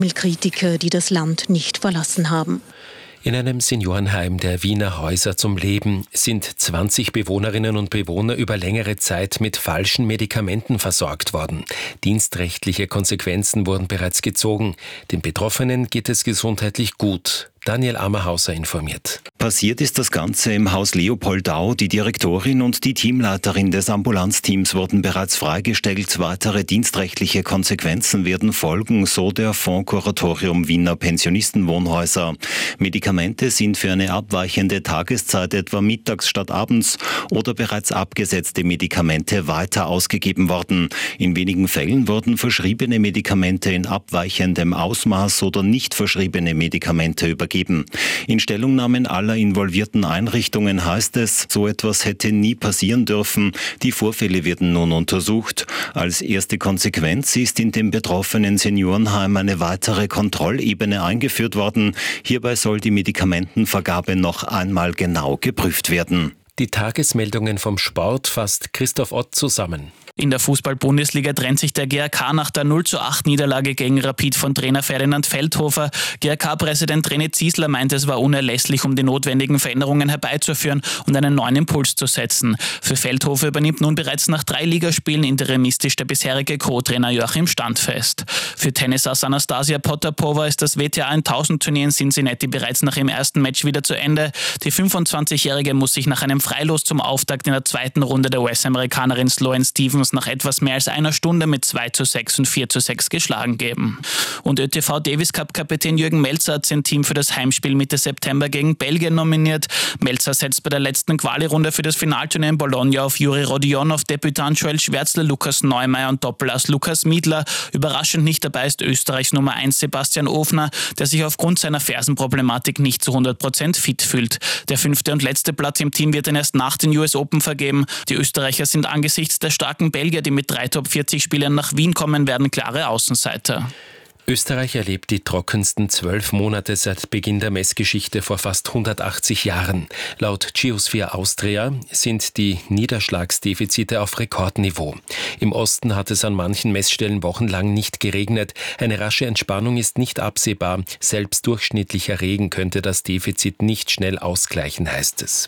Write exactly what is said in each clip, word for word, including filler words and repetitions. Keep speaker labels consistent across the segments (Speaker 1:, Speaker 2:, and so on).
Speaker 1: Kritiker, die das Land nicht verlassen haben.
Speaker 2: In einem Seniorenheim der Wiener Häuser zum Leben sind zwanzig Bewohnerinnen und Bewohner über längere Zeit mit falschen Medikamenten versorgt worden. Dienstrechtliche Konsequenzen wurden bereits gezogen. Den Betroffenen geht es gesundheitlich gut. Daniel Ammerhauser informiert.
Speaker 3: Passiert ist das Ganze im Haus Leopoldau. Die Direktorin und die Teamleiterin des Ambulanzteams wurden bereits freigestellt. Weitere dienstrechtliche Konsequenzen werden folgen, so der Fonds Kuratorium Wiener Pensionistenwohnhäuser. Medikamente sind für eine abweichende Tageszeit, etwa mittags statt abends, oder bereits abgesetzte Medikamente weiter ausgegeben worden. In wenigen Fällen wurden verschriebene Medikamente in abweichendem Ausmaß oder nicht verschriebene Medikamente übergeben. In Stellungnahmen aller involvierten Einrichtungen heißt es, so etwas hätte nie passieren dürfen. Die Vorfälle werden nun untersucht. Als erste Konsequenz ist in dem betroffenen Seniorenheim eine weitere Kontrollebene eingeführt worden. Hierbei soll die Medikamentenvergabe noch einmal genau geprüft werden.
Speaker 2: Die Tagesmeldungen vom Sport fasst Christoph Ott zusammen.
Speaker 4: In der Fußball-Bundesliga trennt sich der G R K nach der null zu acht Niederlage gegen Rapid von Trainer Ferdinand Feldhofer. G R K-Präsident René Ziesler meint, es war unerlässlich, um die notwendigen Veränderungen herbeizuführen und einen neuen Impuls zu setzen. Für Feldhofer übernimmt nun bereits nach drei Ligaspielen interimistisch der bisherige Co-Trainer Joachim Standfest. Für Tennisass Anastasia Potapova ist das W T A tausend Turnier in Cincinnati bereits nach ihrem ersten Match wieder zu Ende. Die fünfundzwanzigjährige muss sich nach einem Freilos zum Auftakt in der zweiten Runde der U S-Amerikanerin Sloane Stephens nach etwas mehr als einer Stunde mit zwei zu sechs und vier zu sechs geschlagen geben. Und ÖTV Davis Cup-Kapitän Jürgen Melzer hat sein Team für das Heimspiel Mitte September gegen Belgien nominiert. Melzer setzt bei der letzten Quali-Runde für das Finalturnier in Bologna auf Juri Rodionov, Debütant Joel Schwärzle, Lukas Neumeier und Doppelass Lukas Miedler. Überraschend nicht dabei ist Österreichs Nummer eins Sebastian Ofner, der sich aufgrund seiner Fersenproblematik nicht zu hundert Prozent fit fühlt. Der fünfte und letzte Platz im Team wird dann erst nach den U S Open vergeben. Die Österreicher sind angesichts der starken Belgier, die mit drei Top vierzig Spielern nach Wien kommen werden, klare Außenseiter.
Speaker 2: Österreich erlebt die trockensten zwölf Monate seit Beginn der Messgeschichte vor fast hundertachtzig Jahren. Laut Geosphere Austria sind die Niederschlagsdefizite auf Rekordniveau. Im Osten hat es an manchen Messstellen wochenlang nicht geregnet. Eine rasche Entspannung ist nicht absehbar. Selbst durchschnittlicher Regen könnte das Defizit nicht schnell ausgleichen, heißt es.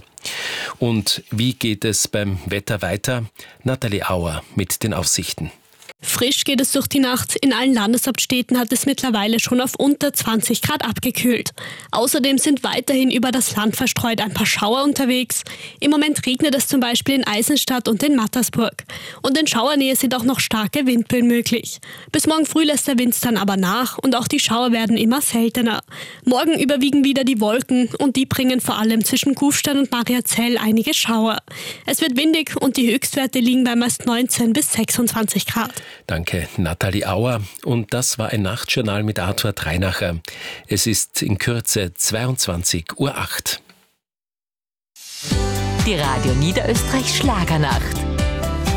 Speaker 2: Und wie geht es beim Wetter weiter? Nathalie Auer mit den Aussichten.
Speaker 1: Frisch geht es durch die Nacht. In allen Landeshauptstädten hat es mittlerweile schon auf unter zwanzig Grad abgekühlt. Außerdem sind weiterhin über das Land verstreut ein paar Schauer unterwegs. Im Moment regnet es zum Beispiel in Eisenstadt und in Mattersburg. Und in Schauernähe sind auch noch starke Windböen möglich. Bis morgen früh lässt der Wind dann aber nach und auch die Schauer werden immer seltener. Morgen überwiegen wieder die Wolken und die bringen vor allem zwischen Kufstein und Mariazell einige Schauer. Es wird windig und die Höchstwerte liegen bei meist neunzehn bis sechsundzwanzig Grad.
Speaker 2: Danke, Nathalie Auer. Und das war ein Nachtjournal mit Arthur Treinacher. Es ist in Kürze zweiundzwanzig Uhr acht.
Speaker 5: Die Radio Niederösterreich Schlagernacht.